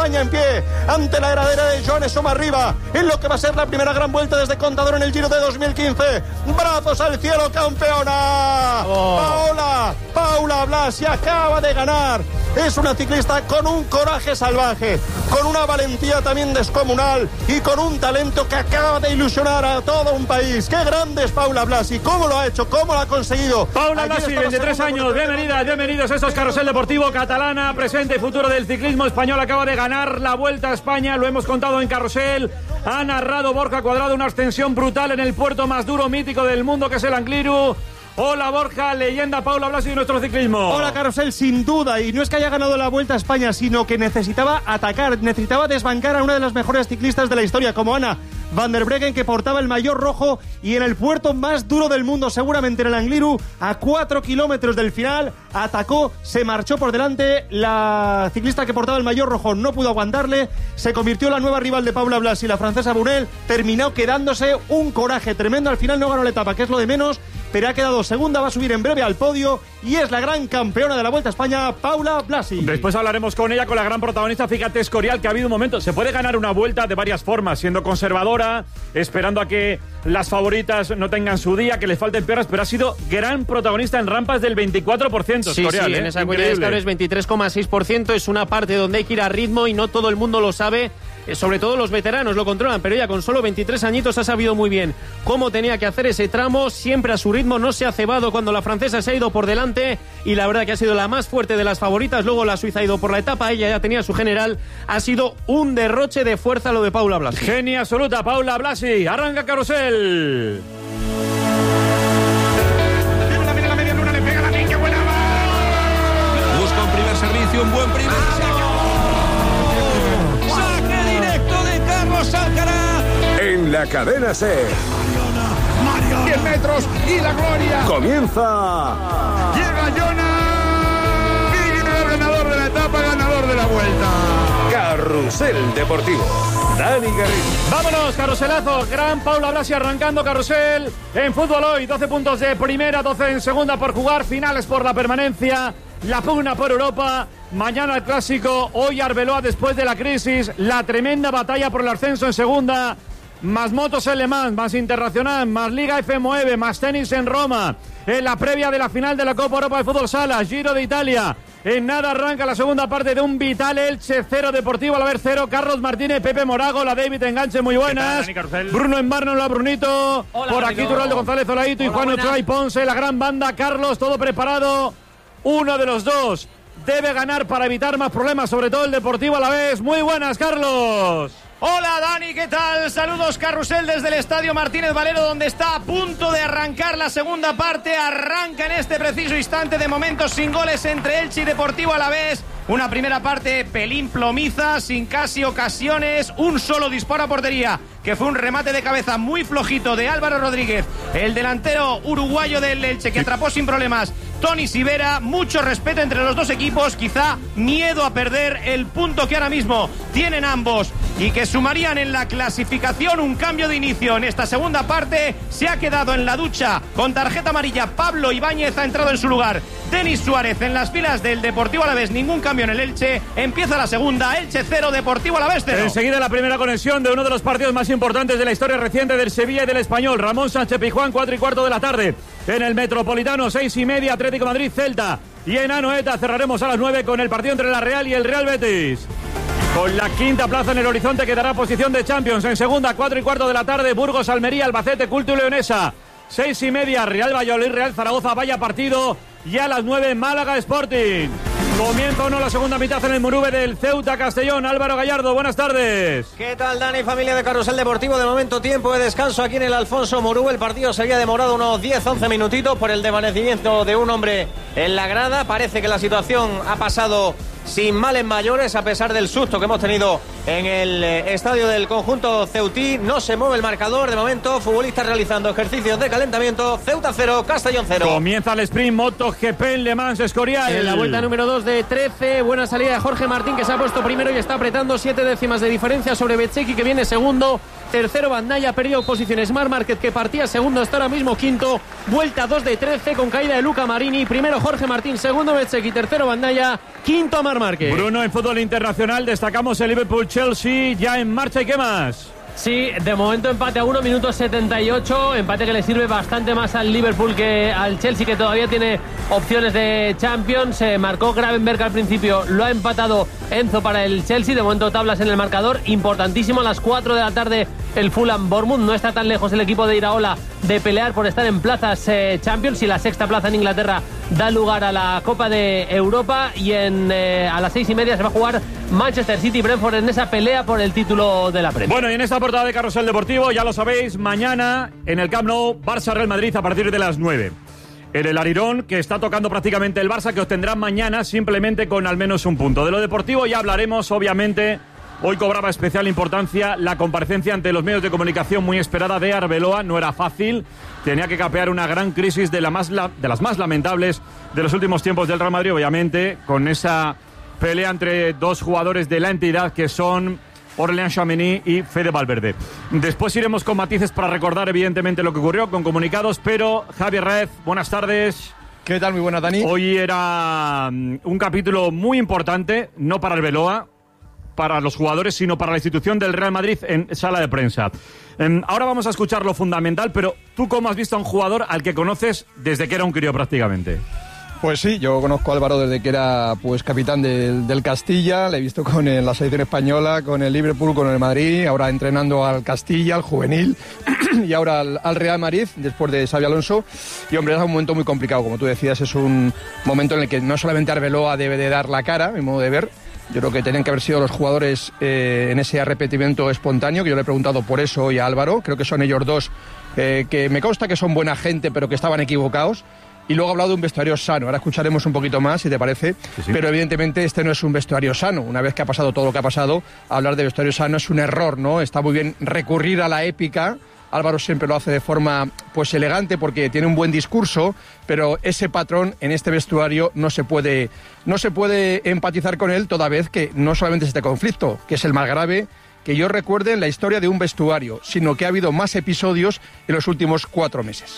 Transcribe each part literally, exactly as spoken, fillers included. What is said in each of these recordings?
España en pie ante la heredera de Joan Somarriba en lo que va a ser la primera gran vuelta desde Contador en el Giro de dos mil quince. Brazos al cielo, campeona. Oh. Paula, Paula Blasi acaba de ganar. Es una ciclista con un coraje salvaje, con una valentía también descomunal y con un talento que acaba de ilusionar a todo un país. ¡Qué grande es Paula Blasi! ¿Cómo lo ha hecho? ¿Cómo lo ha conseguido? Paula Blasi, veintitrés años, bienvenida, bienvenidos a estos Carrusel Deportivo Catalana, presente y futuro del ciclismo español. Acaba de ganar la Vuelta a España, lo hemos contado en Carrusel. Ha narrado Borja Cuadrado una ascensión brutal en el puerto más duro, mítico del mundo, que es el Angliru. Hola Borja, leyenda Paula Blasi de nuestro ciclismo. Hola Carrusel, sin duda, y no es que haya ganado la Vuelta a España, sino que necesitaba atacar, necesitaba desbancar a una de las mejores ciclistas de la historia, como Anna Van der Breggen, que portaba el maillot rojo y en el puerto más duro del mundo, seguramente en el Angliru, a cuatro kilómetros del final, atacó, se marchó por delante. La ciclista que portaba el maillot rojo no pudo aguantarle, se convirtió en la nueva rival de Paula Blasi, la francesa Bunel, terminó quedándose un coraje tremendo. Al final no ganó la etapa, que es lo de menos, pero ha quedado segunda, va a subir en breve al podio y es la gran campeona de la Vuelta a España, Paula Blasi. Después hablaremos con ella, con la gran protagonista. Fíjate, Escorial, que ha habido un momento, se puede ganar una vuelta de varias formas, siendo conservadora, esperando a que las favoritas no tengan su día, que les falten piernas, pero ha sido gran protagonista en rampas del veinticuatro por ciento. Sí, Escorial, sí, ¿eh? en esa cuenta de escalares veintitrés coma seis por ciento, es una parte donde hay que ir a ritmo y no todo el mundo lo sabe. Sobre todo los veteranos lo controlan, pero ella con solo veintitrés añitos ha sabido muy bien cómo tenía que hacer ese tramo, siempre a su ritmo, no se ha cebado cuando la francesa se ha ido por delante y la verdad que ha sido la más fuerte de las favoritas. Luego la suiza ha ido por la etapa, ella ya tenía su general, ha sido un derroche de fuerza lo de Paula Blasi. Genia absoluta, Paula Blasi. Arranca Carrusel. Mira, mira la media luna, le pega la niña, buena va. Busca un primer servicio, un buen primer en la cadena SER. diez metros y la gloria. Comienza. Llega Jonas. Y ganador de la etapa, ganador de la vuelta. Carrusel Deportivo. Dani Garrido. Vámonos, carruselazo. Gran Paula Blasi arrancando Carrusel. En fútbol hoy, doce puntos de primera, doce en segunda por jugar. Finales por la permanencia. La pugna por Europa. Mañana el clásico. Hoy Arbeloa después de la crisis. La tremenda batalla por el ascenso en segunda. Más motos en Le Mans, más internacional, más Liga F nueve, más tenis en Roma. En la previa de la final de la Copa Europa de Fútbol Sala, Giro de Italia. En nada arranca la segunda parte de un vital Elche cero, Deportivo Alavés cero. Carlos Martínez, Pepe Morago, la David Enganche, muy buenas. Bruno Embarno, la Brunito. Hola, por aquí Turaldo González Olaito y Juan Ochoa Ponce, la gran banda. Carlos, todo preparado. Uno de los dos debe ganar para evitar más problemas, sobre todo el Deportivo Alavés. Muy buenas, Carlos. Hola Dani, ¿qué tal? Saludos Carrusel desde el Estadio Martínez Valero, donde está a punto de arrancar la segunda parte. Arranca en este preciso instante, de momento sin goles entre Elche y Deportivo Alavés. Una primera parte pelín plomiza, sin casi ocasiones, un solo disparo a portería, que fue un remate de cabeza muy flojito de Álvaro Rodríguez, el delantero uruguayo del Elche, que atrapó sin problemas Tony Sivera. Mucho respeto entre los dos equipos, quizá miedo a perder el punto que ahora mismo tienen ambos y que sumarían en la clasificación. Un cambio de inicio en esta segunda parte. Se ha quedado en la ducha con tarjeta amarilla Pablo Ibáñez, ha entrado en su lugar Denis Suárez en las filas del Deportivo Alavés. Ningún cambio en el Elche. Empieza la segunda, Elche cero, Deportivo Alavés cero. Enseguida la primera conexión de uno de los partidos más importantes de la historia reciente del Sevilla y del Español. Ramón Sánchez Pizjuán, cuatro y cuarto de la tarde en el Metropolitano, seis y media, Atlético Madrid Celta y en Anoeta. Cerraremos a las nueve con el partido entre la Real y el Real Betis. Con la quinta plaza en el horizonte quedará posición de Champions. En segunda, cuatro y cuarto de la tarde, Burgos, Almería, Albacete, Culto y Leonesa. Seis y media, Real Valladolid, Real Zaragoza, vaya partido. Y a las nueve, Málaga Sporting. Comienza o no la segunda mitad en el Murube del Ceuta Castellón. Álvaro Gallardo, buenas tardes. ¿Qué tal, Dani, familia de Carrusel Deportivo? De momento tiempo de descanso aquí en el Alfonso Murube. El partido se había demorado unos diez once minutitos por el desvanecimiento de un hombre en la grada. Parece que la situación ha pasado sin males mayores, a pesar del susto que hemos tenido en el eh, estadio del conjunto ceutí. No se mueve el marcador de momento. Futbolistas realizando ejercicios de calentamiento. Ceuta cero, Castellón cero. Comienza el sprint MotoGP en Le Mans, Escorial. En la vuelta número dos de trece. Buena salida de Jorge Martín, que se ha puesto primero y está apretando siete décimas de diferencia sobre Bezzecchi, que viene segundo. Tercero Bandaya, ha perdido posiciones. Marc Márquez, que partía segundo, está ahora mismo quinto. vuelta dos de trece con caída de Luca Marini, primero Jorge Martín, segundo Bezzecchi, tercero Bandaya, quinto Marc Márquez. Bruno, en fútbol internacional destacamos el Liverpool-Chelsea ya en marcha, ¿y qué más? Sí, de momento empate a uno, minuto setenta y ocho, empate que le sirve bastante más al Liverpool que al Chelsea, que todavía tiene opciones de Champions. Se marcó Gravenberch al principio, lo ha empatado Enzo para el Chelsea, de momento tablas en el marcador, importantísimo, a las cuatro de la tarde el Fulham Bournemouth, no está tan lejos el equipo de Iraola de pelear por estar en plazas eh, Champions, y la sexta plaza en Inglaterra da lugar a la Copa de Europa, y en eh, a las seis y media se va a jugar Manchester City-Brentford en esa pelea por el título de la Premier. Bueno, y en esta portada de Carrusel Deportivo, ya lo sabéis, mañana en el Camp Nou, Barça-Real Madrid a partir de las nueve. En el Arirón, que está tocando prácticamente el Barça, que obtendrá mañana simplemente con al menos un punto. De lo deportivo ya hablaremos, obviamente. Hoy cobraba especial importancia la comparecencia ante los medios de comunicación muy esperada de Arbeloa. No era fácil, tenía que capear una gran crisis de, la más la, de las más lamentables de los últimos tiempos del Real Madrid, obviamente, con esa pelea entre dos jugadores de la entidad que son Aurélien Tchouaméni y Fede Valverde. Después iremos con matices para recordar evidentemente lo que ocurrió, con comunicados, pero Javier Raez, buenas tardes. ¿Qué tal? Muy buenas, Dani. Hoy era un capítulo muy importante, no para Arbeloa, para los jugadores, sino para la institución del Real Madrid en sala de prensa. Eh, ahora vamos a escuchar lo fundamental, pero ¿tú cómo has visto a un jugador al que conoces desde que era un crío prácticamente? Pues sí, yo conozco a Álvaro desde que era pues capitán del, del Castilla, le he visto con el, la selección española, con el Liverpool, con el Madrid, ahora entrenando al Castilla, al juvenil y ahora al, al Real Madrid, después de Xabi Alonso. Y hombre, es un momento muy complicado, como tú decías, es un momento en el que no solamente Arbeloa debe de dar la cara, a mi modo de ver. Yo creo que tenían que haber sido los jugadores eh, en ese arrepentimiento espontáneo, que yo le he preguntado por eso hoy a Álvaro. Creo que son ellos dos, eh, que me consta que son buena gente, pero que estaban equivocados. Y luego ha hablado de un vestuario sano. Ahora escucharemos un poquito más, si te parece. Sí, sí. Pero evidentemente este no es un vestuario sano. Una vez que ha pasado todo lo que ha pasado, hablar de vestuario sano es un error, ¿no? Está muy bien recurrir a la épica. Álvaro siempre lo hace de forma pues elegante porque tiene un buen discurso, pero ese patrón en este vestuario no se puede, no se puede empatizar con él, toda vez que no solamente es este conflicto, que es el más grave que yo recuerde en la historia de un vestuario, sino que ha habido más episodios en los últimos cuatro meses.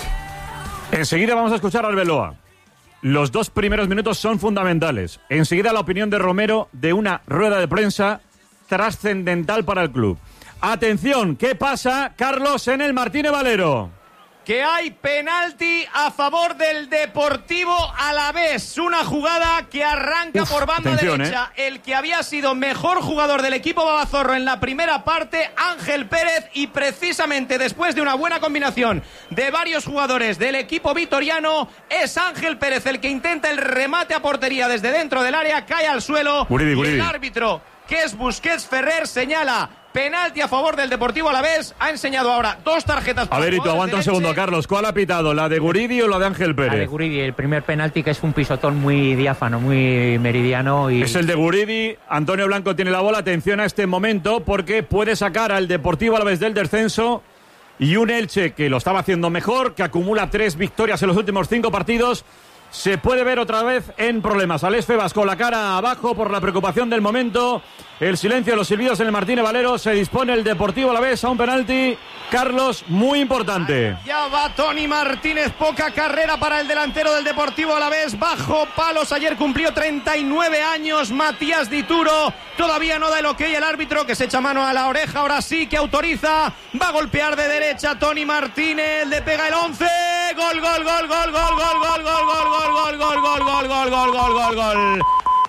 Enseguida vamos a escuchar a Arbeloa. Los dos primeros minutos son fundamentales. Enseguida la opinión de Romero de una rueda de prensa trascendental para el club. Atención, ¿qué pasa, Carlos, en el Martínez Valero? Que hay penalti a favor del Deportivo Alavés. Una jugada que arranca Uf, por banda derecha. Eh. El que había sido mejor jugador del equipo babazorro en la primera parte, Ángel Pérez, y precisamente después de una buena combinación de varios jugadores del equipo vitoriano, es Ángel Pérez el que intenta el remate a portería desde dentro del área, cae al suelo. Guridi, y Guridi. El árbitro, que es Busquets Ferrer, señala penalti a favor del Deportivo Alavés. Ha enseñado ahora dos tarjetas. A ver, y tú aguanta un segundo, Carlos. ¿Cuál ha pitado? ¿La de Guridi o la de Ángel Pérez? La de Guridi, el primer penalti, que es un pisotón muy diáfano, muy meridiano. Y... Es el de Guridi. Antonio Blanco tiene la bola. Atención a este momento, porque puede sacar al Deportivo Alavés del descenso. Y un Elche que lo estaba haciendo mejor, que acumula tres victorias en los últimos cinco partidos, se puede ver otra vez en problemas. Alex Febas con la cara abajo por la preocupación del momento. El silencio de los silbidos en el Martínez Valero. Se dispone el Deportivo Alavés a un penalti, Carlos, muy importante. Ya va Tony Martínez, poca carrera para el delantero del Deportivo Alavés. Bajo palos, ayer cumplió treinta y nueve años Matías Dituro. Todavía no da el ok el árbitro, que se echa mano a la oreja. Ahora sí que autoriza. Va a golpear de derecha Tony Martínez. Le pega el once. Gol, gol, gol, gol, gol, gol, gol, gol, gol, gol, gol, gol, gol, gol, gol, gol, gol, gol, gol.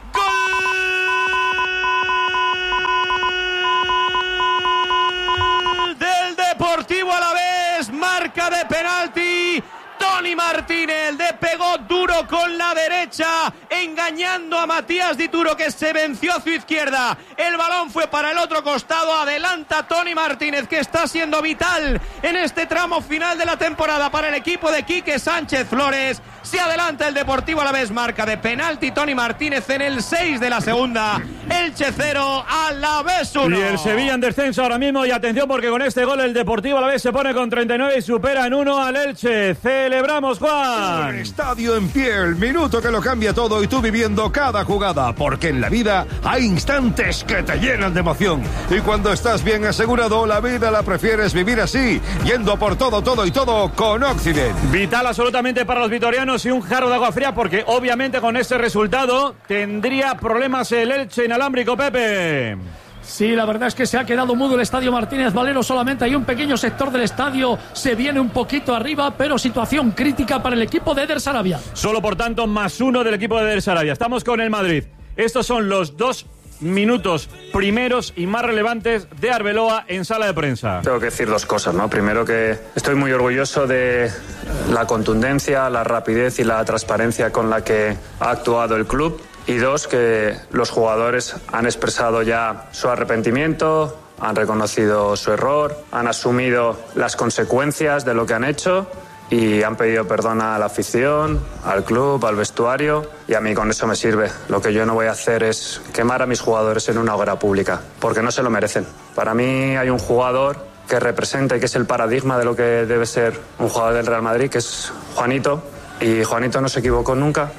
Deportivo Alavés, marca de penalti. Tony Martínez le pegó duro con la derecha, engañando a Matías Dituro, que se venció a su izquierda. El balón fue para el otro costado. Adelanta Tony Martínez, que está siendo vital en este tramo final de la temporada para el equipo de Quique Sánchez Flores. Se adelanta el Deportivo Alavés, marca de penalti Tony Martínez en el seis de la segunda. Elche cero, Alavés uno. Y el Sevilla en descenso ahora mismo, y atención porque con este gol el Deportivo Alavés se pone con treinta y nueve y supera en uno al Elche. Celebramos, Juan. Un estadio en pie, el minuto que lo cambia todo y tú viviendo cada jugada, porque en la vida hay instantes que te llenan de emoción. Y cuando estás bien asegurado, la vida la prefieres vivir así, yendo por todo, todo y todo con Occident. Vital absolutamente para los vitorianos y un jarro de agua fría, porque obviamente con este resultado tendría problemas el Elche inalámbrico, Pepe. Sí, la verdad es que se ha quedado mudo el Estadio Martínez Valero, solamente hay un pequeño sector del estadio, se viene un poquito arriba, pero situación crítica para el equipo de Eder Sarabia. Solo por tanto más uno del equipo de Eder Sarabia. Estamos con el Madrid. Estos son los dos minutos primeros y más relevantes de Arbeloa en sala de prensa. Tengo que decir dos cosas, ¿no? Primero, que estoy muy orgulloso de la contundencia, la rapidez y la transparencia con la que ha actuado el club. Y dos, que los jugadores han expresado ya su arrepentimiento, han reconocido su error, han asumido las consecuencias de lo que han hecho y han pedido perdón a la afición, al club, al vestuario, y a mí con eso me sirve. Lo que yo no voy a hacer es quemar a mis jugadores en una hoguera pública, porque no se lo merecen. Para mí hay un jugador que representa y que es el paradigma de lo que debe ser un jugador del Real Madrid, que es Juanito, y Juanito no se equivocó nunca.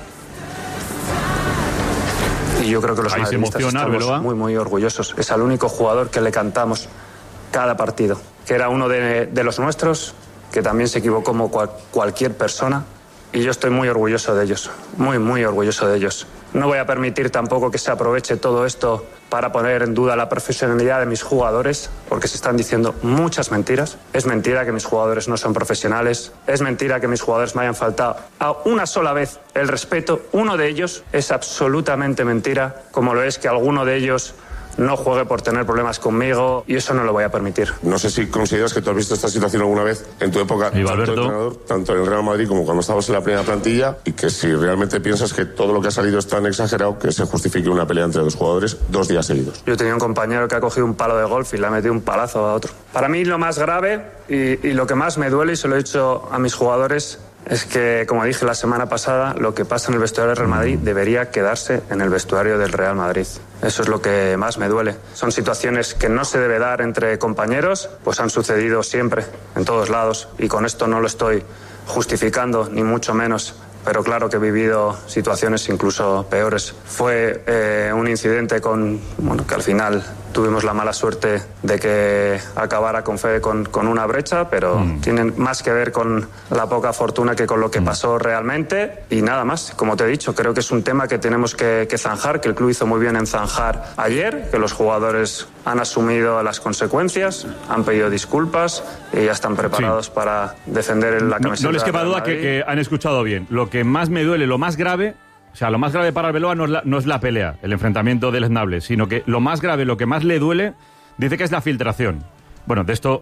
Y yo creo que los Ahí madridistas estamos muy, muy orgullosos. Es el único jugador que le cantamos cada partido, que era uno de, de los nuestros, que también se equivocó como cual, cualquier persona, y yo estoy muy orgulloso de ellos, muy, muy orgulloso de ellos. No voy a permitir tampoco que se aproveche todo esto para poner en duda la profesionalidad de mis jugadores, porque se están diciendo muchas mentiras. Es mentira que mis jugadores no son profesionales, es mentira que mis jugadores me hayan faltado a una sola vez el respeto. Uno de ellos es absolutamente mentira, como lo es que alguno de ellos no juegue por tener problemas conmigo, y eso no lo voy a permitir. No sé si consideras que tú has visto esta situación alguna vez en tu época, tanto entrenador, tanto en el Real Madrid como cuando estabas en la primera plantilla, y que si realmente piensas que todo lo que ha salido es tan exagerado que se justifique una pelea entre dos jugadores dos días seguidos. Yo tenía un compañero que ha cogido un palo de golf y le ha metido un palazo a otro. Para mí lo más grave y, y lo que más me duele, y se lo he dicho a mis jugadores, es que, como dije la semana pasada, lo que pasa en el vestuario del Real Madrid debería quedarse en el vestuario del Real Madrid. Eso es lo que más me duele. Son situaciones que no se debe dar entre compañeros, pues han sucedido siempre, en todos lados, y con esto no lo estoy justificando, ni mucho menos. Pero claro que he vivido situaciones incluso peores. Fue eh, un incidente con, bueno, que al final tuvimos la mala suerte de que acabara con Fede con, con una brecha, pero mm. tienen más que ver con la poca fortuna que con lo que mm. pasó realmente, y nada más. Como te he dicho, creo que es un tema que tenemos que, que zanjar, que el club hizo muy bien en zanjar ayer, que los jugadores han asumido las consecuencias, han pedido disculpas y ya están preparados sí. para defender la camiseta. No, no les quepa duda que, que han escuchado bien. Lo que más me duele, lo más grave, o sea, lo más grave para Arbeloa no es la, no es la pelea, el enfrentamiento del Esnable, sino que lo más grave, lo que más le duele, dice que es la filtración. Bueno, de esto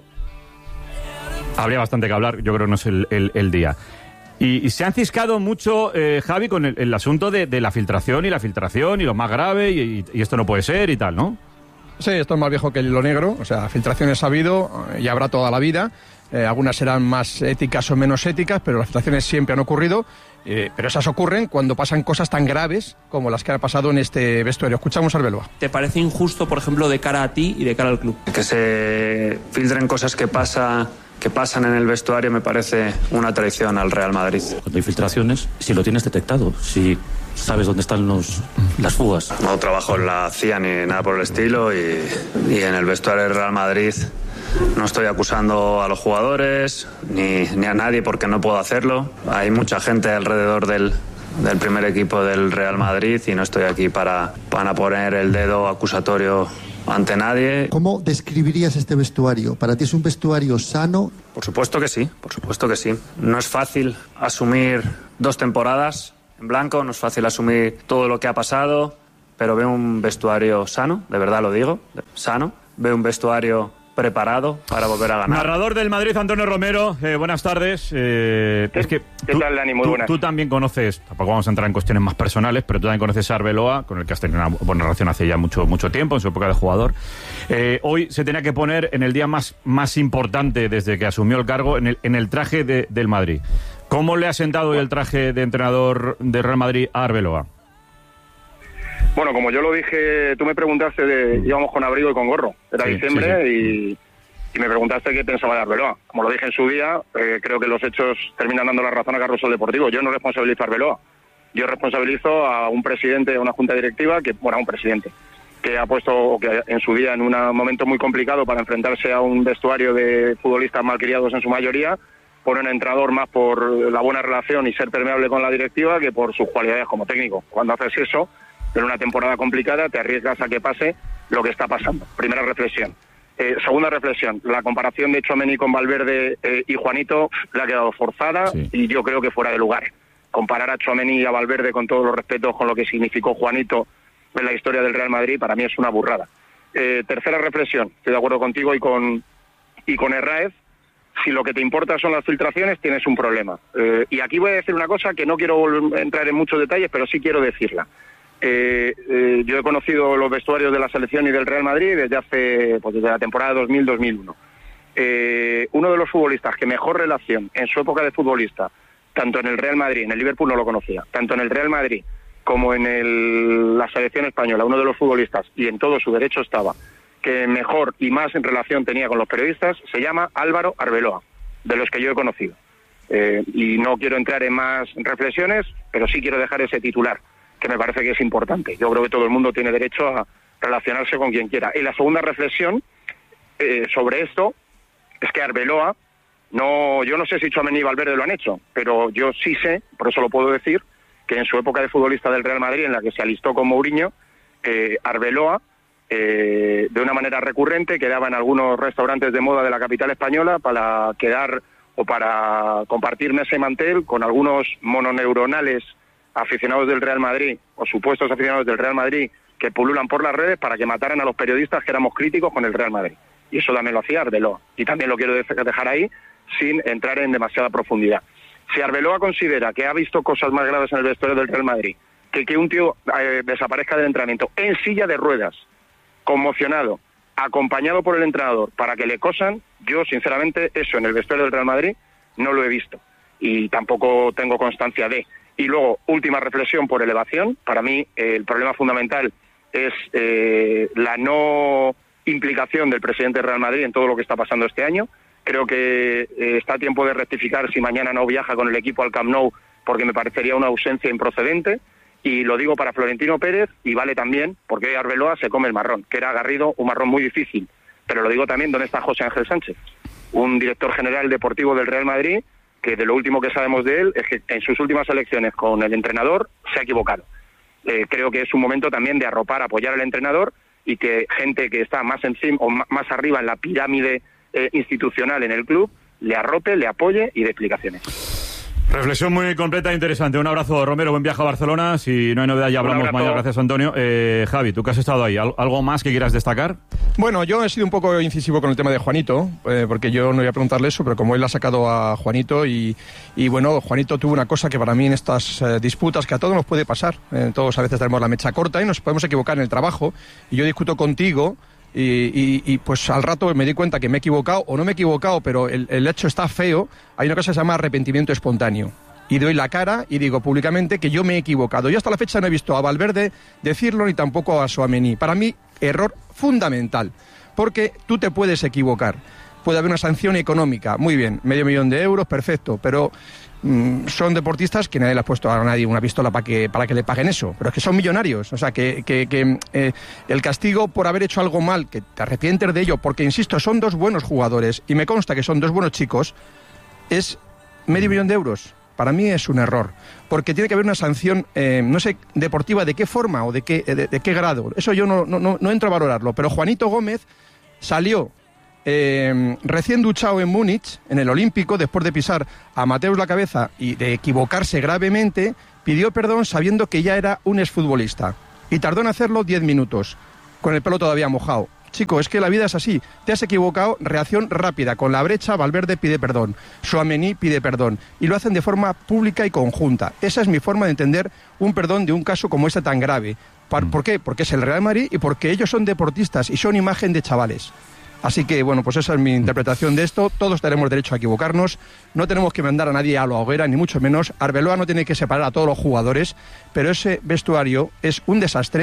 habría bastante que hablar, yo creo que no es el, el, el día. Y, y se han ciscado mucho, eh, Javi, con el, el asunto de, de la filtración y la filtración y lo más grave y, y esto no puede ser y tal, ¿no? Sí, esto es más viejo que el hilo negro, o sea, filtraciones ha habido y habrá toda la vida. Eh, algunas serán más éticas o menos éticas, pero las filtraciones siempre han ocurrido, eh, pero esas ocurren cuando pasan cosas tan graves como las que han pasado en este vestuario. Escuchamos a Arbeloa. ¿Te parece injusto, por ejemplo, de cara a ti y de cara al club? Que se filtren cosas que pasa... que pasan en el vestuario me parece una traición al Real Madrid. Cuando hay filtraciones, si lo tienes detectado, si sabes dónde están los, las fugas. No trabajo en la C I A ni nada por el estilo, y, y en el vestuario del Real Madrid no estoy acusando a los jugadores ni, ni a nadie, porque no puedo hacerlo. Hay mucha gente alrededor del, del primer equipo del Real Madrid y no estoy aquí para, para poner el dedo acusatorio ante nadie. ¿Cómo describirías este vestuario? ¿Para ti es un vestuario sano? Por supuesto que sí, por supuesto que sí. No es fácil asumir dos temporadas en blanco, no es fácil asumir todo lo que ha pasado, pero veo un vestuario sano, de verdad lo digo, sano. Veo un vestuario preparado para volver a ganar. Narrador del Madrid, Antonio Romero, eh, buenas tardes. Eh, ¿Qué, es que ¿qué tú, tal, Dani? Muy tú, buenas. Tú también conoces, tampoco vamos a entrar en cuestiones más personales, pero tú también conoces a Arbeloa, con el que has tenido una buena relación hace ya mucho, mucho tiempo, en su época de jugador. Eh, hoy se tenía que poner en el día más, más importante desde que asumió el cargo, en el, en el traje de, del Madrid. ¿Cómo le ha sentado hoy el traje de entrenador del Real Madrid a Arbeloa? Bueno, como yo lo dije, tú me preguntaste de íbamos con abrigo y con gorro. Era Sí, diciembre sí, sí. Y, y me preguntaste qué pensaba de Arbeloa. Como lo dije en su día, eh, creo que los hechos terminan dando la razón a Carrusel Deportivo. Yo no responsabilizo a Arbeloa. Yo responsabilizo a un presidente de una junta directiva, que bueno, a un presidente, que ha puesto, o que en su día, en un momento muy complicado para enfrentarse a un vestuario de futbolistas malcriados en su mayoría, pone un entrenador más por la buena relación y ser permeable con la directiva que por sus cualidades como técnico. Cuando haces eso, en una temporada complicada, te arriesgas a que pase lo que está pasando. Primera reflexión. Eh, segunda reflexión, la comparación de Tchouaméni con Valverde eh, y Juanito le ha quedado forzada sí. y yo creo que fuera de lugar. Comparar a Tchouaméni y a Valverde, con todos los respetos, con lo que significó Juanito en la historia del Real Madrid, para mí es una burrada. Eh, tercera reflexión, estoy de acuerdo contigo y con, y con Herráez. Si lo que te importa son las filtraciones, tienes un problema. Eh, y aquí voy a decir una cosa que no quiero entrar en muchos detalles, pero sí quiero decirla. Eh, eh, yo he conocido los vestuarios de la selección y del Real Madrid desde hace, pues desde la temporada dos mil dos mil uno. Eh, uno de los futbolistas que mejor relación en su época de futbolista, tanto en el Real Madrid, en el Liverpool no lo conocía, tanto en el Real Madrid como en el, la selección española, uno de los futbolistas, y en todo su derecho estaba, que mejor y más en relación tenía con los periodistas, se llama Álvaro Arbeloa, de los que yo he conocido. Eh, y no quiero entrar en más reflexiones, pero sí quiero dejar ese titular, que me parece que es importante. Yo creo que todo el mundo tiene derecho a relacionarse con quien quiera. Y la segunda reflexión eh, sobre esto es que Arbeloa, no, yo no sé si Tchouaméni y Valverde lo han hecho, pero yo sí sé, por eso lo puedo decir, que en su época de futbolista del Real Madrid, en la que se alistó con Mourinho, eh, Arbeloa, eh, de una manera recurrente, quedaba en algunos restaurantes de moda de la capital española para quedar o para compartir mesa y mantel con algunos mononeuronales aficionados del Real Madrid o supuestos aficionados del Real Madrid que pululan por las redes para que mataran a los periodistas que éramos críticos con el Real Madrid. Y eso también lo hacía Arbeloa. Y también lo quiero dejar ahí sin entrar en demasiada profundidad. Si Arbeloa considera que ha visto cosas más graves en el vestuario del Real Madrid, que que un tío eh, desaparezca del entrenamiento en silla de ruedas, conmocionado, acompañado por el entrenador para que le cosan, yo sinceramente eso en el vestuario del Real Madrid no lo he visto y tampoco tengo constancia de. Y luego, última reflexión por elevación, para mí eh, el problema fundamental es eh, la no implicación del presidente del Real Madrid en todo lo que está pasando este año. Creo que eh, está a tiempo de rectificar si mañana no viaja con el equipo al Camp Nou, porque me parecería una ausencia improcedente. Y lo digo para Florentino Pérez y vale también porque hoy Arbeloa se come el marrón, que era Garrido, un marrón muy difícil. Pero lo digo también, ¿dónde está José Ángel Sánchez? Un director general deportivo del Real Madrid que de lo último que sabemos de él es que en sus últimas elecciones con el entrenador se ha equivocado. Eh, creo que es un momento también de arropar, apoyar al entrenador y que gente que está más encima o más arriba en la pirámide eh, institucional en el club le arrope, le apoye y dé explicaciones. Reflexión muy completa e interesante. Un abrazo, Romero. Buen viaje a Barcelona. Si no hay novedad, ya hablamos mañana. Gracias, Antonio. Eh, Javi, tú que has estado ahí, ¿algo más que quieras destacar? Bueno, yo he sido un poco incisivo con el tema de Juanito, eh, porque yo no iba a preguntarle eso, pero como él ha sacado a Juanito y, y bueno, Juanito tuvo una cosa que para mí en estas eh, disputas, que a todos nos puede pasar, eh, todos a veces tenemos la mecha corta y nos podemos equivocar en el trabajo, y yo discuto contigo y, y, y pues al rato me di cuenta que me he equivocado o no me he equivocado, pero el, el hecho está feo. Hay una cosa que se llama arrepentimiento espontáneo. Y doy la cara y digo públicamente que yo me he equivocado. Yo hasta la fecha no he visto a Valverde decirlo ni tampoco a Tchouaméni. Para mí, error fundamental, porque tú te puedes equivocar. Puede haber una sanción económica, muy bien, medio millón de euros, perfecto, pero mmm, son deportistas que nadie le ha puesto a nadie una pistola para que, para que le paguen eso, pero es que son millonarios. O sea, que, que, que eh, el castigo por haber hecho algo mal, que te arrepientes de ello, porque insisto, son dos buenos jugadores, y me consta que son dos buenos chicos, es medio millón de euros. Para mí es un error, porque tiene que haber una sanción, eh, no sé, deportiva, de qué forma o de qué, de, de qué grado. Eso yo no, no, no entro a valorarlo, pero Juanito Gómez salió eh, recién duchado en Múnich, en el Olímpico, después de pisar a Mateus la cabeza y de equivocarse gravemente, pidió perdón sabiendo que ya era un exfutbolista. Y tardó en hacerlo diez minutos, con el pelo todavía mojado. Chico, es que la vida es así. Te has equivocado, reacción rápida. Con la brecha, Valverde pide perdón. Tchouaméni pide perdón. Y lo hacen de forma pública y conjunta. Esa es mi forma de entender un perdón de un caso como este tan grave. ¿Por qué? Porque es el Real Madrid y porque ellos son deportistas y son imagen de chavales. Así que, bueno, pues esa es mi interpretación de esto. Todos tenemos derecho a equivocarnos. No tenemos que mandar a nadie a la hoguera, ni mucho menos. Arbeloa no tiene que separar a todos los jugadores, pero ese vestuario es un desastre.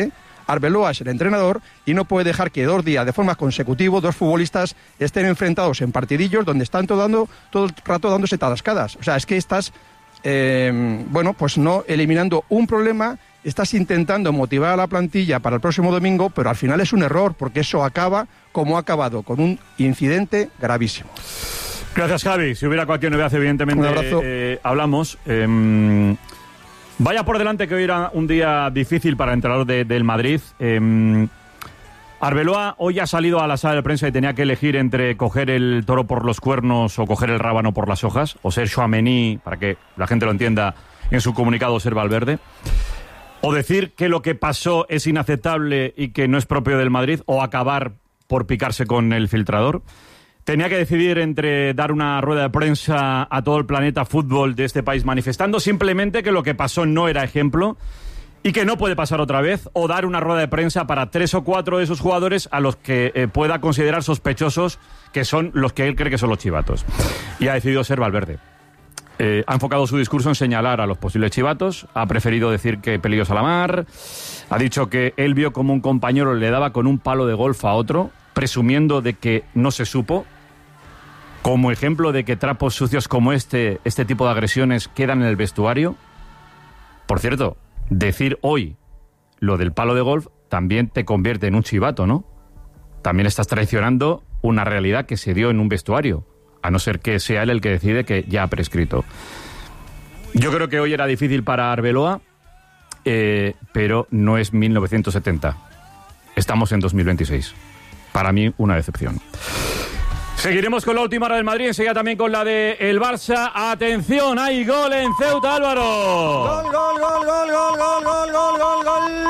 Arbeloa es el entrenador y no puede dejar que dos días de forma consecutiva dos futbolistas estén enfrentados en partidillos donde están todo, dando, todo el rato dándose tarascadas. O sea, es que estás, eh, bueno, pues no eliminando un problema, estás intentando motivar a la plantilla para el próximo domingo, pero al final es un error, porque eso acaba como ha acabado, con un incidente gravísimo. Gracias, Javi. Si hubiera cualquier novedad, evidentemente, un abrazo. Eh, hablamos. Eh, vaya por delante que hoy era un día difícil para el entrenador de, del Madrid. Eh, Arbeloa hoy ha salido a la sala de prensa y tenía que elegir entre coger el toro por los cuernos o coger el rábano por las hojas, o ser Tchouaméni, para que la gente lo entienda, en su comunicado ser Valverde. O decir que lo que pasó es inaceptable y que no es propio del Madrid, o acabar por picarse con el filtrador. Tenía que decidir entre dar una rueda de prensa a todo el planeta fútbol de este país manifestando simplemente que lo que pasó no era ejemplo y que no puede pasar otra vez, o dar una rueda de prensa para tres o cuatro de sus jugadores a los que eh, pueda considerar sospechosos, que son los que él cree que son los chivatos. Y ha decidido ser Valverde. Eh, ha enfocado su discurso en señalar a los posibles chivatos, ha preferido decir que pelillos a la mar, ha dicho que él vio como un compañero le daba con un palo de golf a otro, presumiendo de que no se supo, como ejemplo de que trapos sucios como este, este tipo de agresiones quedan en el vestuario. Por cierto, decir hoy lo del palo de golf también te convierte en un chivato, ¿no? También estás traicionando una realidad que se dio en un vestuario, a no ser que sea él el que decide que ya ha prescrito. Yo creo que hoy era difícil para Arbeloa, eh, pero no es mil novecientos setenta. Estamos en dos mil veintiséis. Para mí, una decepción. Seguiremos con la última hora del Madrid, enseguida también con la de el Barça. ¡Atención! ¡Hay gol en Ceuta, Álvaro! ¡Gol, gol, gol, gol, gol, gol, gol, gol, gol,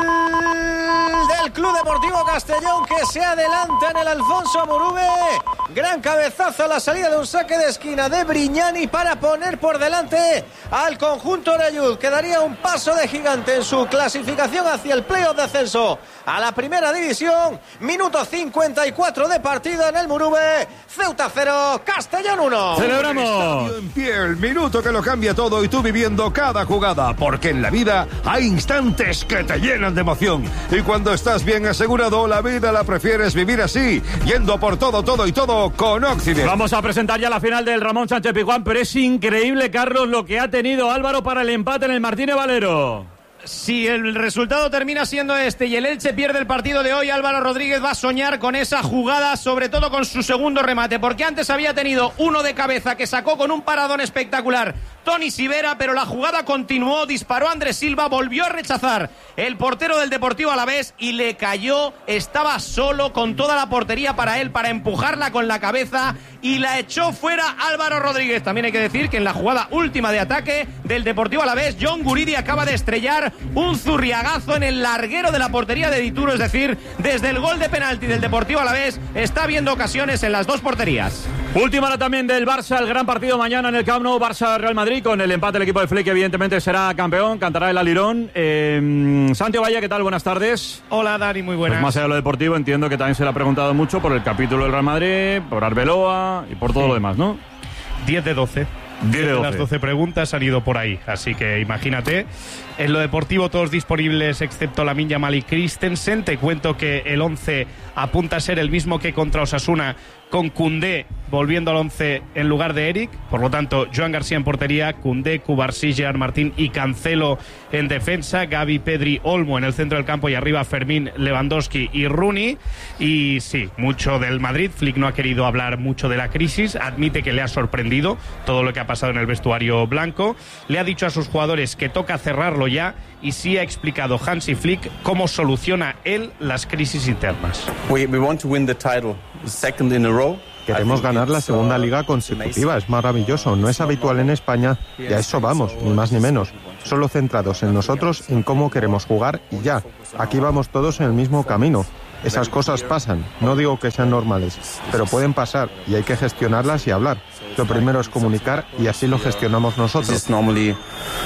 gol! Del Club Deportivo Castellón, que se adelanta en el Alfonso Murube. Gran cabezazo a la salida de un saque de esquina de Brignani para poner por delante al conjunto Oreyud, que daría un paso de gigante en su clasificación hacia el playoff de ascenso a la primera división. Minuto cincuenta y cuatro de partido en el Murube. Ceuta cero, Castellón uno. ¡Celebramos! Estadio en pie, el minuto que lo cambia todo y tú viviendo cada jugada, porque en la vida hay instantes que te llenan de emoción. Y cuando estás bien asegurado, la vida la prefieres vivir así, yendo por todo, todo y todo con Occident. Vamos a presentar ya la final del Ramón Sánchez Pizjuán, pero es increíble, Carlos, lo que ha tenido Álvaro para el empate en el Martínez Valero. Si el resultado termina siendo este y el Elche pierde el partido de hoy, Álvaro Rodríguez va a soñar con esa jugada, sobre todo con su segundo remate, porque antes había tenido uno de cabeza que sacó con un paradón espectacular Toni Sivera, pero la jugada continuó, disparó Andrés Silva, volvió a rechazar el portero del Deportivo Alavés y le cayó, estaba solo con toda la portería para él, para empujarla con la cabeza y la echó fuera Álvaro Rodríguez. También hay que decir que en la jugada última de ataque del Deportivo Alavés, John Guridi acaba de estrellar un zurriagazo en el larguero de la portería de Dituro, es decir, desde el gol de penalti del Deportivo Alavés está habiendo ocasiones en las dos porterías. Última hora también del Barça, el gran partido mañana en el Camp Nou, Barça-Real Madrid, con el empate el equipo de Flick, evidentemente será campeón, cantará el alirón. Eh, Santi Valle, ¿qué tal? Buenas tardes. Hola, Dani, muy buenas. Pues más allá de lo deportivo, entiendo que también se le ha preguntado mucho por el capítulo del Real Madrid, por Arbeloa y por todo sí. lo demás, ¿no? diez de doce. diez de doce. Las doce preguntas han ido por ahí, así que imagínate. En lo deportivo todos disponibles excepto Lamine Yamal y Christensen. Te cuento que el once apunta a ser el mismo que contra Osasuna, con Koundé volviendo al once en lugar de Eric. Por lo tanto, Joan García en portería, Koundé, Cubarsí, Gerard Martín y Cancelo en defensa, Gavi, Pedri, Olmo en el centro del campo y arriba Fermín, Lewandowski y Rooney. Y sí, mucho del Madrid. Flick no ha querido hablar mucho de la crisis, admite que le ha sorprendido todo lo que ha pasado en el vestuario blanco. Le ha dicho a sus jugadores que toca cerrarlo ya y sí ha explicado Hansi Flick cómo soluciona él las crisis internas. We, we want to win the title, second in a row. Queremos ganar la segunda liga consecutiva, es maravilloso, no es habitual en España y a eso vamos, ni más ni menos. Solo centrados en nosotros, en cómo queremos jugar y ya. Aquí vamos todos en el mismo camino. Esas cosas pasan, no digo que sean normales, pero pueden pasar y hay que gestionarlas y hablar. Lo primero es comunicar y así lo gestionamos nosotros. Bueno,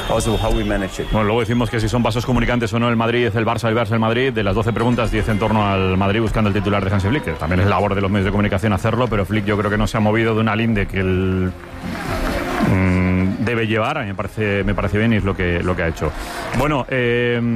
luego decimos que si son vasos comunicantes o no el Madrid es el Barça, el Barça el Madrid. De las doce preguntas, diez en torno al Madrid buscando el titular de Hansi Flick, que también es labor de los medios de comunicación hacerlo, pero Flick yo creo que no se ha movido de una linde que él mmm, debe llevar. A mí me parece, me parece bien y es lo que, lo que ha hecho. Bueno, eh...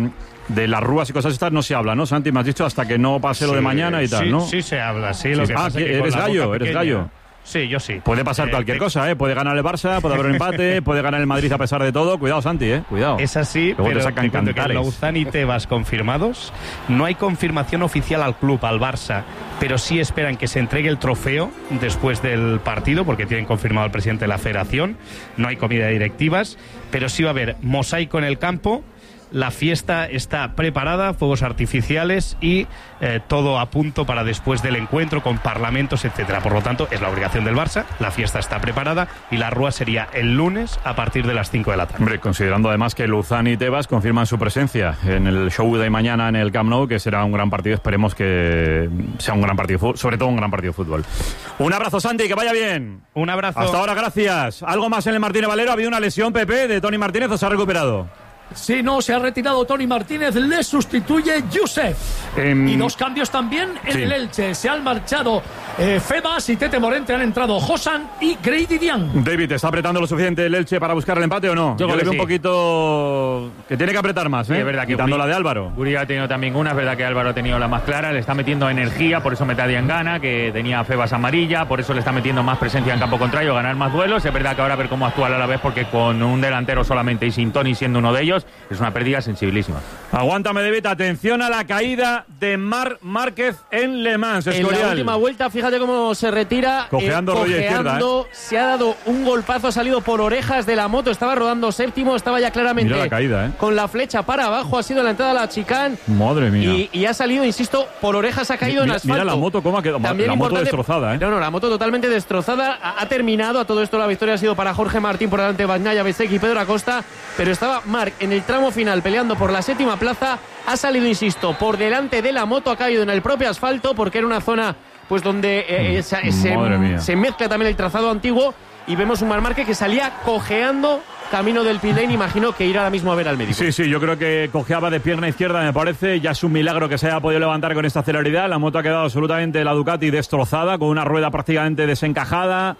de las rúas y cosas estas no se habla, ¿no, Santi? Me has dicho hasta que no pase lo de mañana y tal, sí, ¿no? Sí, se habla, sí. Lo sí. que Ah, pasa es que eres gallo, eres pequeña, gallo. Sí, yo sí. Puede pasar eh, cualquier te... cosa, ¿eh? Puede ganar el Barça, puede haber un empate, puede ganar el Madrid a pesar de todo. Cuidado, Santi, ¿eh? Cuidado. Es así, luego pero te sacan te cuento cantares. que Louzán y Tebas confirmados. No hay confirmación oficial al club, al Barça, pero sí esperan que se entregue el trofeo después del partido, porque tienen confirmado al presidente de la federación. No hay comida de directivas, pero sí va a haber mosaico en el campo. La fiesta está preparada, fuegos artificiales y eh, todo a punto para después del encuentro con parlamentos, etcétera. Por lo tanto, es la obligación del Barça, la fiesta está preparada y la rúa sería el lunes a partir de las cinco de la tarde. Hombre, considerando además que Louzán y Tebas confirman su presencia en el show de mañana en el Camp Nou, que será un gran partido, esperemos que sea un gran partido, sobre todo un gran partido de fútbol. Un abrazo, Santi, que vaya bien. Un abrazo. Hasta ahora, gracias. ¿Algo más en el Martínez Valero? ¿Ha habido una lesión, Pepe, de Tony Martínez o se ha recuperado? Sí, no, se ha retirado Tony Martínez, le sustituye Youssef. Eh, y dos cambios también en sí. el Elche. Se han marchado eh, Febas y Tete Morente, han entrado Josan y Grady Dian. David, ¿está apretando lo suficiente el Elche para buscar el empate o no? Yo, Yo le veo sí. un poquito que tiene que apretar más, ¿eh? Sí, es verdad que quitando Guri, la de Álvaro. Guri ha tenido también una, es verdad que Álvaro ha tenido la más clara, le está metiendo energía, por eso mete a Diangana, que tenía Febas amarilla, por eso le está metiendo más presencia en campo contrario, ganar más duelos. Es verdad que ahora a ver cómo actúa a la vez, porque con un delantero solamente y sin Tony siendo uno de ellos, es una pérdida sensibilísima. Aguántame, David, atención a la caída de Marc Márquez en Le Mans, Escorial. En la última vuelta, fíjate cómo se retira. Cojeando, eh, rodilla izquierda, ¿eh? Se ha dado un golpazo, ha salido por orejas de la moto, estaba rodando séptimo, estaba ya claramente Mira la caída, ¿eh? con la flecha para abajo, ha sido la entrada a la chicane. Madre mía. Y, y ha salido, insisto, por orejas, ha caído mira, en asfalto. Mira la moto, cómo ha quedado. También la moto destrozada, ¿eh? No, no, la moto totalmente destrozada. Ha, ha terminado, a todo esto la victoria ha sido para Jorge Martín, por delante de Bagnaia, Besek y Pedro Acosta, pero estaba Marc en el tramo final peleando por la séptima plaza, ha salido, insisto, por delante de la moto, ha caído en el propio asfalto porque era una zona pues donde eh, se, se, se mezcla también el trazado antiguo y vemos un Marc Márquez que salía cojeando camino del pit lane, imagino que irá ahora mismo a ver al médico. Sí, sí, yo creo que cojeaba de pierna izquierda, me parece, ya es un milagro que se haya podido levantar con esta celeridad. La moto ha quedado absolutamente, la Ducati, destrozada, con una rueda prácticamente desencajada.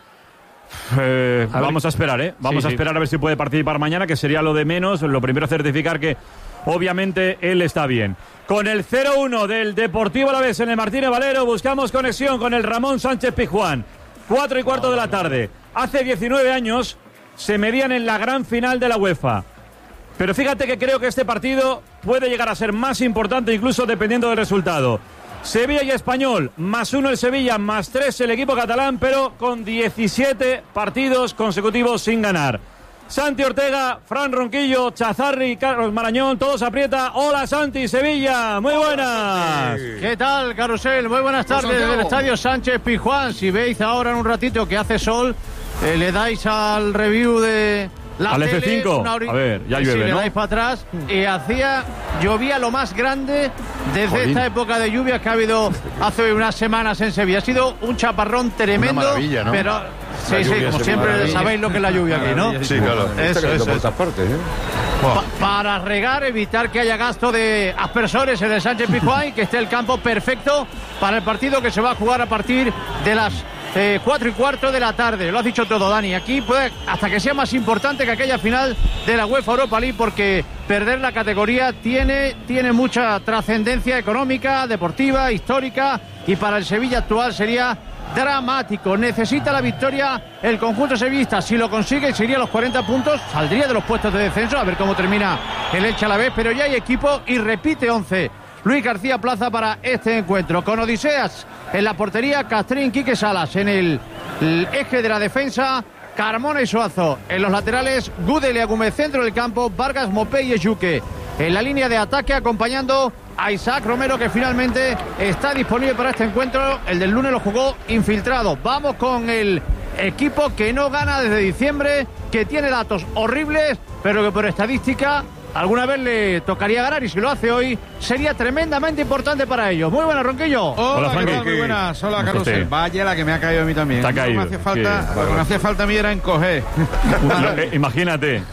Eh, a vamos a esperar, ¿eh? Vamos sí, a esperar sí. a ver si puede participar mañana, que sería lo de menos. Lo primero, certificar que obviamente él está bien. Con el cero uno del Deportivo Alavés en el Martínez Valero, buscamos conexión con el Ramón Sánchez Pizjuán. Cuatro y cuarto de la tarde. Hace diecinueve años se medían en la gran final de la UEFA. Pero fíjate que creo que este partido puede llegar a ser más importante, incluso dependiendo del resultado. Sevilla y Español, más uno el Sevilla, más tres el equipo catalán, pero con diecisiete partidos consecutivos sin ganar. Santi Ortega, Fran Ronquillo, Chazarri, Carlos Marañón, todos aprieta. Hola Santi, Sevilla, muy buenas. ¿Qué tal, Carrusel? Muy buenas tardes desde el Estadio Sánchez Pizjuán. Si veis ahora en un ratito que hace sol, eh, le dais al review de la al tele, F cinco, ori- a ver, ya llueve, si le ¿no? dais para atrás, y hacía, llovía lo más grande desde Jolín. esta época de lluvia que ha habido hace unas semanas en Sevilla. Ha sido un chaparrón tremendo, Una maravilla, ¿no? pero sí, sí, como siempre sabéis lo que es la lluvia aquí, ¿no? Sí, claro. Eso, eso, por eso. todas partes, ¿eh? Pa- para regar, evitar que haya gasto de aspersores en el Sánchez Pizjuán y que esté el campo perfecto para el partido que se va a jugar a partir de las eh, cuatro y cuarto de la tarde. Lo has dicho todo, Dani. Aquí puede, hasta que sea más importante que aquella final de la UEFA Europa League, porque perder la categoría tiene, tiene mucha trascendencia económica, deportiva, histórica, y para el Sevilla actual sería dramático. Necesita la victoria el conjunto sevillista. Si lo consigue, sería los cuarenta puntos, saldría de los puestos de descenso. A ver cómo termina el Elche Alavés, pero ya hay equipo y repite once Luis García Plaza para este encuentro, con Odiseas en la portería, Castrín, Quique Salas en el, el eje de la defensa, Carmona y Suazo en los laterales, Gudel y Agúmez centro del campo, Vargas, Mopé y Echuque en la línea de ataque, acompañando a Isaac Romero, que finalmente está disponible para este encuentro. El del lunes lo jugó infiltrado. Vamos con el equipo que no gana desde diciembre, que tiene datos horribles, pero que por estadística alguna vez le tocaría ganar, y si lo hace hoy sería tremendamente importante para ellos. Muy buenas, Ronquillo. Hola, Hola Frankie. Frankie. Muy buenas. Hola, ¿Cómo Carlos. está usted? Vaya la que me ha caído a mí también. Te ha caído. Lo que me hacía falta, Sí, lo que me hacía falta a mí era encoger. Lo que- imagínate.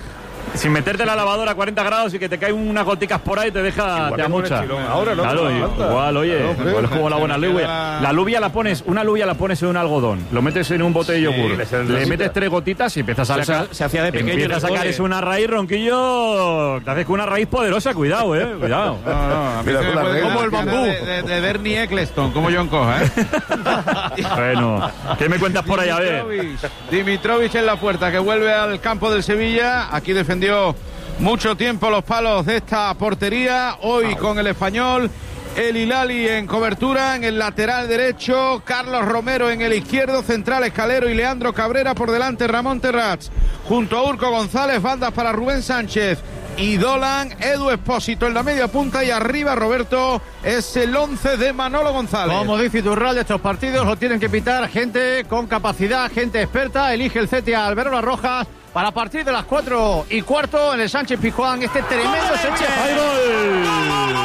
sin meterte la lavadora a cuarenta grados y que te caen unas goticas por ahí te deja, te amucha. Ahora, ¿no? Claro, igual, oye, no, igual es como la buena alubia. la... La alubia la pones, una alubia la pones en un algodón, lo metes en un bote de yogur, sí, le metes tres gotitas y empiezas a sacar. Se, se hacía de pequeño. Empiezas a sacar es una raíz, Ronquillo. Te haces con una raíz poderosa, cuidado, eh, cuidado. No, no, a mí se me puede como el bambú. De, de, de Bernie Eccleston, como John Coja, ¿eh? Bueno, ¿qué me cuentas por ahí? A ver. Dimitrovic en la puerta, que vuelve al campo del Sevilla. Aquí defendió mucho tiempo los palos de esta portería. Hoy con el Español. El Hilali en cobertura, en el lateral derecho, Carlos Romero en el izquierdo, central Escalero y Leandro Cabrera por delante, Ramón Terrats, junto a Urco González, bandas para Rubén Sánchez y Dolan, Edu Espósito en la media punta y arriba Roberto es el once de Manolo González. Como dice Iturralde, estos partidos lo tienen que pitar gente con capacidad, gente experta. Elige el C T A Albero Las Rojas para partir de las cuatro y cuarto en el Sánchez Pizjuán, este tremendo Sevilla. ¡Hay gol!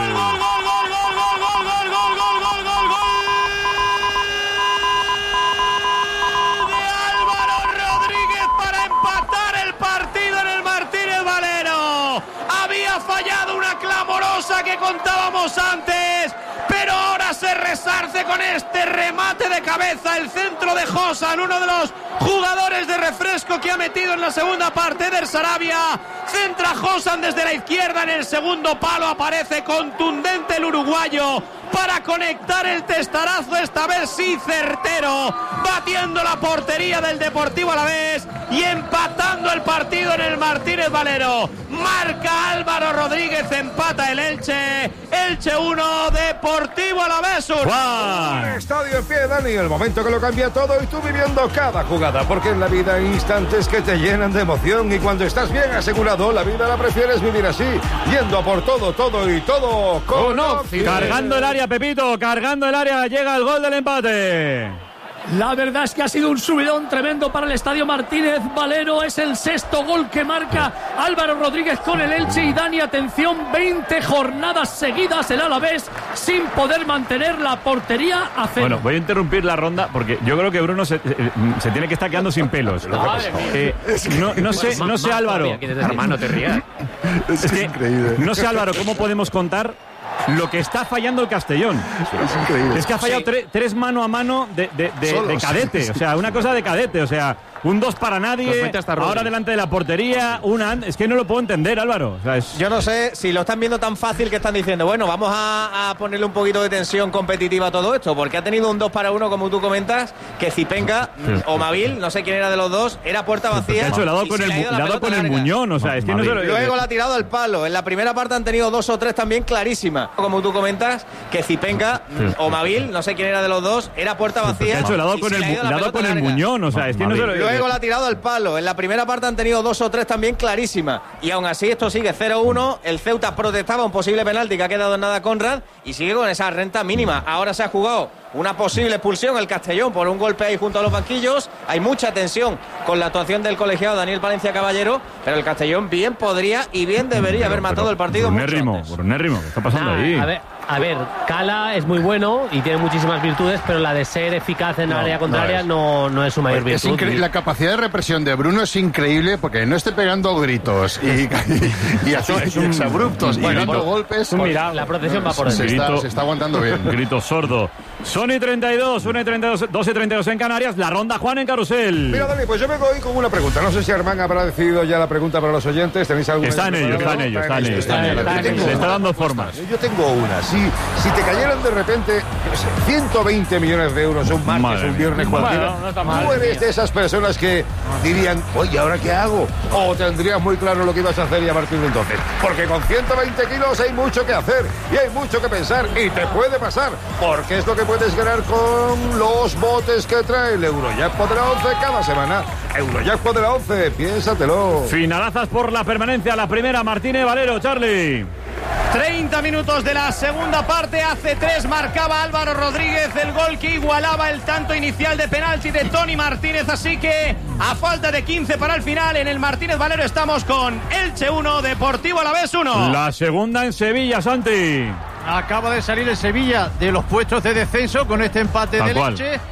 Fallado una clamorosa que contábamos antes, pero ahora se resarce con este remate de cabeza, el centro de Josan, uno de los jugadores de refresco que ha metido en la segunda parte. Eder Sarabia centra Josan desde la izquierda, en el segundo palo aparece contundente el uruguayo para conectar el testarazo, esta vez sí certero, batiendo la portería del Deportivo Alavés y empatando el partido en el Martínez Valero. Marca Álvaro Rodríguez, empata el Elche. Elche uno, Deportivo Alavés uno. Estadio en pie, Dani, el momento que lo cambia todo y tú viviendo cada jugada, porque en la vida hay instantes que te llenan de emoción y cuando estás bien asegurado, la vida la prefieres vivir así, yendo a por todo, todo y todo con Opti. Cargando el área, Pepito, cargando el área, llega el gol del empate. La verdad es que ha sido un subidón tremendo para el Estadio Martínez Valero. Es el sexto gol que marca Álvaro Rodríguez con el Elche. Y Dani, atención, veinte jornadas seguidas el Alavés sin poder mantener la portería a cero. Bueno, voy a interrumpir la ronda porque yo creo que Bruno se, se tiene que estar quedando sin pelos. Eh, no, no sé, no sé Álvaro. Hermano, te rías. Es que, no sé Álvaro, ¿cómo podemos contar lo que está fallando el Castellón? Es increíble. Es que ha fallado Sí. tre- tres mano a mano de, de, de, de cadete. O sea, una cosa de cadete. O sea, un dos para nadie. Ahora delante de la portería. Una. Es que no lo puedo entender, Álvaro. O sea, es... Yo no sé si lo están viendo tan fácil que están diciendo, bueno, vamos a, a ponerle un poquito de tensión competitiva a todo esto, porque ha tenido un dos para uno, como tú comentas, que Zipenka Sí. o Mavil, no sé quién era de los dos, era puerta vacía. De hecho, le ha dado y con se el, le ha ido la le ha dado pelota con el larga. muñón. O sea, es que no se lo... Luego la ha tirado al palo. En la primera parte han tenido dos o tres también clarísimas. Como tú comentas, que Zipenka Sí. o Mavil, no sé quién era de los dos, era puerta vacía. De hecho, le ha dado y con se el, le ha ido la le ha dado pelota con el larga. muñón. O sea, es que no se lo... Luego la ha tirado al palo. En la primera parte han tenido dos o tres también clarísimas. Y aún así esto sigue cero uno. El Ceuta protestaba un posible penalti que ha quedado en nada Conrad y sigue con esa renta mínima. Ahora se ha jugado una posible expulsión el Castellón por un golpe ahí junto a los banquillos. Hay mucha tensión con la actuación del colegiado Daniel Palencia Caballero, pero el Castellón bien podría y bien debería haber matado el partido mucho Brunérrimo, antes. Brunérrimo, ¿qué está pasando Ah, ahí? A ver, a ver, Cala es muy bueno y tiene muchísimas virtudes, pero la de ser eficaz en No, área contraria no no, no es su mayor Es virtud. incre- la capacidad de represión de Bruno es increíble porque no esté pegando gritos y, y, y así Es un- exabruptos bueno, y dando grito. golpes. Es un milagro. La protección va por se, dentro. está, Grito- se está aguantando bien. Grito sordo. Sony treinta y dos, una y treinta y dos, dos y treinta y dos en Canarias. La ronda Juan en Carrusel. Mira, Dani, pues yo vengo hoy con una pregunta. No sé si Armán habrá decidido ya la pregunta para los oyentes. ¿Tenéis alguna? Está en ello, está en ello, está en ello. Está en ello. Yo tengo Le está una. dando formas. Yo tengo una. Si, si te cayeran de repente yo sé, ciento veinte millones de euros un martes, Madre un viernes mía. cualquiera, Bueno, no está mal. tú eres de esas personas que dirían, oye, ¿ahora qué hago? O tendrías muy claro lo que ibas a hacer y a partir de entonces. Porque con ciento veinte kilos hay mucho que hacer y hay mucho que pensar y te puede pasar. Porque es lo que puedes ganar con los botes que trae el Eurojackpot de la once cada semana. Eurojackpot de la once, piénsatelo. Finalazas por la permanencia. La primera, Martínez Valero, Charlie. treinta minutos de la segunda parte, hace tres marcaba Álvaro Rodríguez el gol que igualaba el tanto inicial de penalti de Tony Martínez, así que a falta de quince para el final en el Martínez Valero estamos con Elche uno, Deportivo Alavés uno. La segunda en Sevilla, Santi. Acaba de salir el Sevilla de los puestos de descenso con este empate Tal del cual. Elche.